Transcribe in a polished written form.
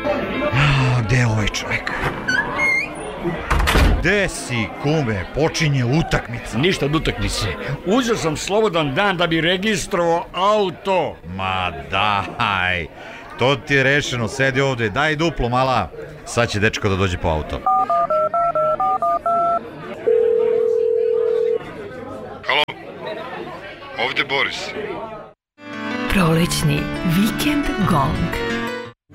Gde je ovaj čovjek? Gde si, kume? Počinje utakmica. Ništa od utakmice. Uzeo sam slobodan dan da bi registrovao auto. Ma daj, to ti je rešeno, sedi ovde, daj duplo mala. Sad će dečko da dođe po auto. Halo, ovde Boris. Prolećni Vikend Gong.